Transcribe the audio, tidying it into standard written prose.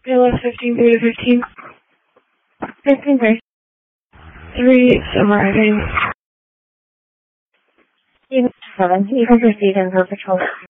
BLS 15, 3 to 15. 15, 3. 3, arriving. 7, you can proceed and go patrol.